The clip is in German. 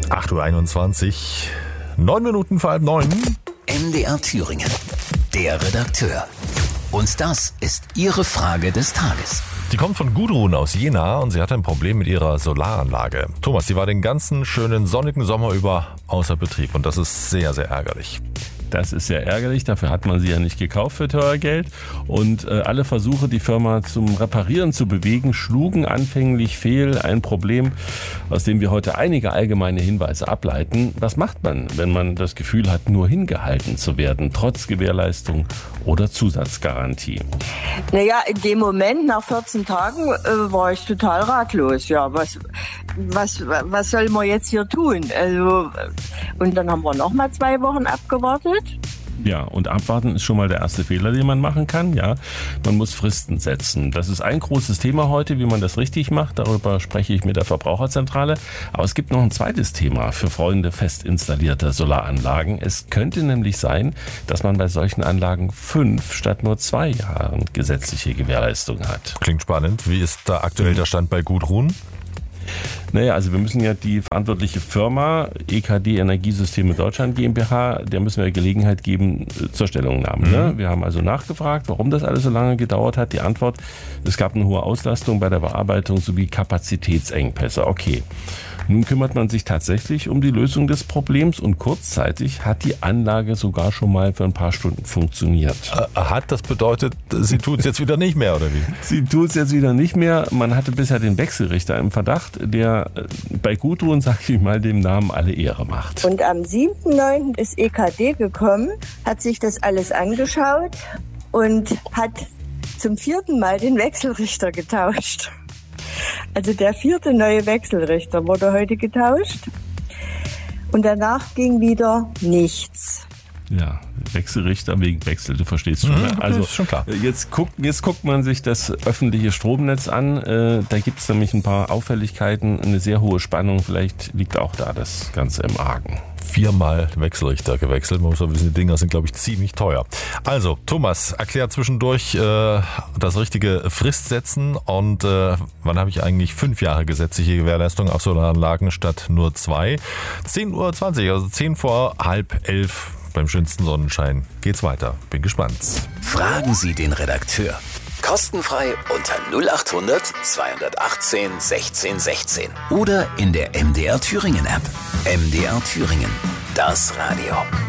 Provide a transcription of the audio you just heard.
8:21 Uhr, 9 Minuten vor halb 9. MDR Thüringen, der Redakteur. Und das ist Ihre Frage des Tages. Die kommt von Gudrun aus Jena und sie hatte ein Problem mit ihrer Solaranlage. Thomas, die war den ganzen schönen sonnigen Sommer über außer Betrieb und das ist sehr, sehr ärgerlich. Das ist sehr ärgerlich, dafür hat man sie ja nicht gekauft für teuer Geld. Und alle Versuche, die Firma zum Reparieren zu bewegen, schlugen anfänglich fehl. Ein Problem, aus dem wir heute einige allgemeine Hinweise ableiten. Was macht man, wenn man das Gefühl hat, nur hingehalten zu werden, trotz Gewährleistung oder Zusatzgarantie? Naja, in dem Moment, nach 14 Tagen, war ich total ratlos. Ja, was soll man jetzt hier tun? Also, und dann haben wir nochmal 2 Wochen abgewartet. Ja, und abwarten ist schon mal der erste Fehler, den man machen kann. Ja, man muss Fristen setzen. Das ist ein großes Thema heute, wie man das richtig macht. Darüber spreche ich mit der Verbraucherzentrale. Aber es gibt noch ein zweites Thema für Freunde fest installierter Solaranlagen. Es könnte nämlich sein, dass man bei solchen Anlagen 5 statt nur 2 Jahren gesetzliche Gewährleistung hat. Klingt spannend. Wie ist da aktuell der Stand bei Gudrun? Naja, also wir müssen ja die verantwortliche Firma EKD Energiesysteme Deutschland GmbH, der müssen wir Gelegenheit geben zur Stellungnahme. Ne? Wir haben also nachgefragt, warum das alles so lange gedauert hat. Die Antwort, es gab eine hohe Auslastung bei der Bearbeitung sowie Kapazitätsengpässe. Okay. Nun kümmert man sich tatsächlich um die Lösung des Problems und kurzzeitig hat die Anlage sogar schon mal für ein paar Stunden funktioniert. Das bedeutet, sie tut es jetzt wieder nicht mehr, oder wie? Sie tut es jetzt wieder nicht mehr. Man hatte bisher den Wechselrichter im Verdacht, der bei Gudrun, sag ich mal, dem Namen alle Ehre macht. Und am 7.9. ist EKD gekommen, hat sich das alles angeschaut und hat zum 4. Mal den Wechselrichter getauscht. Also der 4. neue Wechselrichter wurde heute getauscht und danach ging wieder nichts. Ja, Wechselrichter wegen Wechsel, du verstehst schon. Ne? Also ist schon klar. Jetzt guckt man sich das öffentliche Stromnetz an. Da gibt es nämlich ein paar Auffälligkeiten, eine sehr hohe Spannung. Vielleicht liegt auch da das Ganze im Argen. 4-mal Wechselrichter gewechselt. Man muss aber wissen, die Dinger sind, glaube ich, ziemlich teuer. Also, Thomas, erklär zwischendurch das richtige Frist setzen und wann habe ich eigentlich 5 Jahre gesetzliche Gewährleistung auf Solaranlagen statt nur 2? 10:20 Uhr, also 10 vor halb 11 beim schönsten Sonnenschein. Geht's weiter. Bin gespannt. Fragen Sie den Redakteur. Kostenfrei unter 0800 218 16 16 oder in der MDR Thüringen App. MDR Thüringen, das Radio.